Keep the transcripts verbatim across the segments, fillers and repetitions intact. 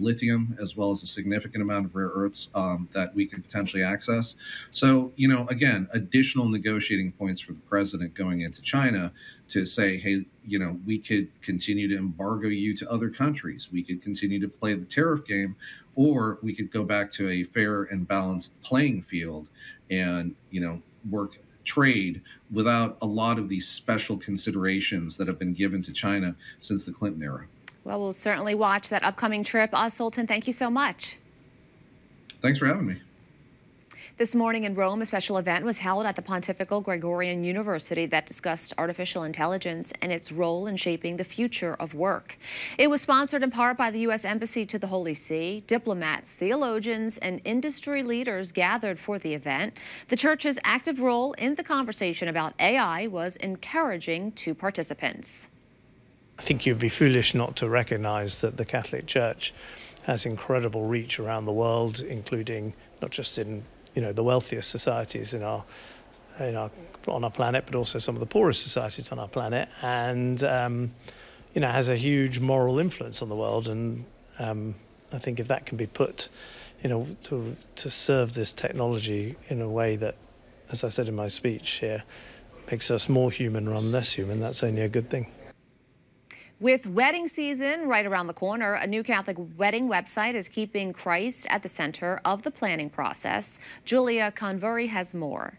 lithium, as well as a significant amount of rare earths um, that we could potentially access. So, you know, again, additional negotiating points for the president going into China to say, hey, you know, we could continue to embargo you to other countries. We could continue to play the tariff game, or we could go back to a fair and balanced playing field and, you know, work trade without a lot of these special considerations that have been given to China since the Clinton era. Well, we'll certainly watch that upcoming trip. Oz Sultan, thank you so much. Thanks for having me. This morning in Rome, a special event was held at the Pontifical Gregorian University that discussed artificial intelligence and its role in shaping the future of work. It was sponsored in part by the U S Embassy to the Holy See. Diplomats, theologians, and industry leaders gathered for the event. The church's active role in the conversation about A I was encouraging to participants. I think you'd be foolish not to recognize that the Catholic Church has incredible reach around the world, including not just in you know, the wealthiest societies in our, in our, on our planet, but also some of the poorest societies on our planet, and, um, you know, has a huge moral influence on the world. And um, I think if that can be put, you know, to, to serve this technology in a way that, as I said in my speech here, makes us more human rather than less human, that's only a good thing. With wedding season right around the corner, a new Catholic wedding website is keeping Christ at the center of the planning process. Julia Convery has more.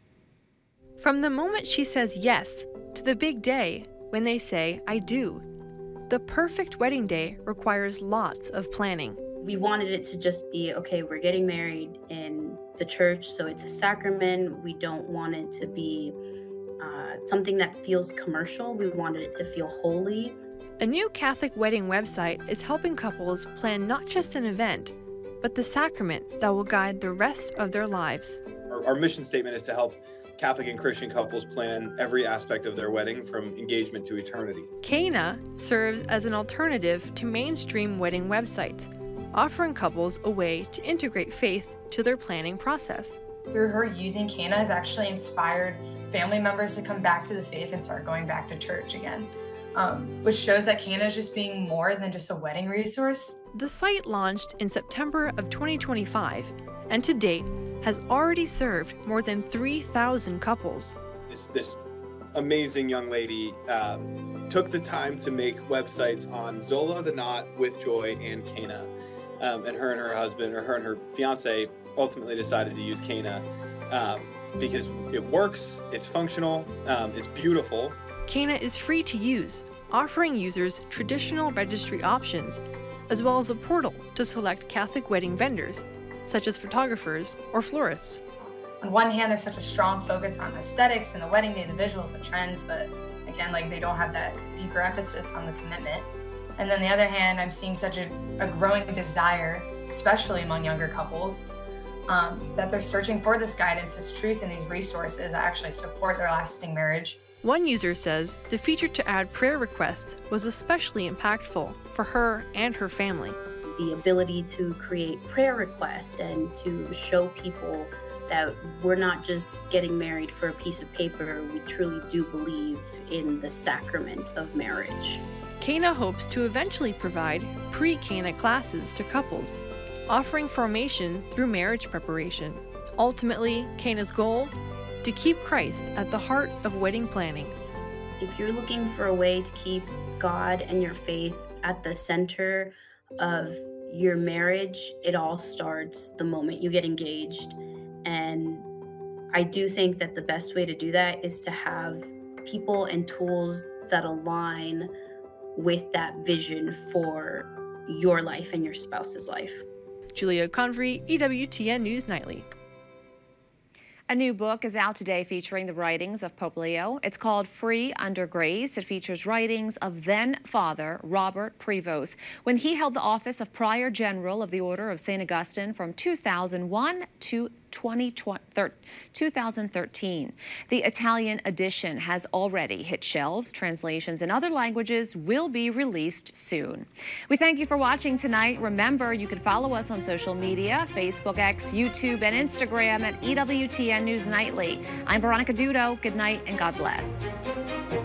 From the moment she says yes to the big day when they say, I do, the perfect wedding day requires lots of planning. We wanted it to just be, okay, we're getting married in the church, so it's a sacrament. We don't want it to be uh, something that feels commercial. We wanted it to feel holy. A new Catholic wedding website is helping couples plan not just an event, but the sacrament that will guide the rest of their lives. Our, our mission statement is to help Catholic and Christian couples plan every aspect of their wedding from engagement to eternity. Cana serves as an alternative to mainstream wedding websites, offering couples a way to integrate faith to their planning process. Through her using Cana has actually inspired family members to come back to the faith and start going back to church again. Um, which shows that Cana is just being more than just a wedding resource. The site launched in September of twenty twenty-five, and to date has already served more than three thousand couples. This, this amazing young lady um, took the time to make websites on Zola, the Knot, With Joy, and Cana. Um, and her and her husband, or her and her fiance, ultimately decided to use Cana um, because it works, it's functional, um, it's beautiful. Cana is free to use, offering users traditional registry options, as well as a portal to select Catholic wedding vendors, such as photographers or florists. On one hand, there's such a strong focus on aesthetics and the wedding day, the visuals, the trends, but again, like they don't have that deeper emphasis on the commitment. And then the other hand, I'm seeing such a, a growing desire, especially among younger couples, um, that they're searching for this guidance, this truth, and these resources that actually support their lasting marriage. One user says the feature to add prayer requests was especially impactful for her and her family. The ability to create prayer requests and to show people that we're not just getting married for a piece of paper, we truly do believe in the sacrament of marriage. Cana hopes to eventually provide pre-Cana classes to couples, offering formation through marriage preparation. Ultimately, Cana's goal? To keep Christ at the heart of wedding planning. If you're looking for a way to keep God and your faith at the center of your marriage, it all starts the moment you get engaged. And I do think that the best way to do that is to have people and tools that align with that vision for your life and your spouse's life. Julia Convery, E W T N News Nightly. A new book is out today featuring the writings of Pope Leo. It's called Free Under Grace. It features writings of then-Father Robert Prevost when he held the office of Prior General of the Order of Saint Augustine from two thousand one to two thousand thirteen. The Italian edition has already hit shelves. Translations in other languages will be released soon. We thank you for watching tonight. Remember, you can follow us on social media, Facebook, X, YouTube, and Instagram at E W T N News Nightly. I'm Veronica Dudo. Good night and God bless.